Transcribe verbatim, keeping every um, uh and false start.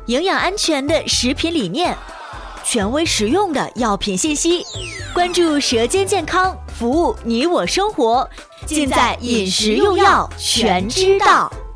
营养安全的食品理念，权威实用的药品信息，关注舌尖健康，服务你我生活，尽在饮食用药全知道。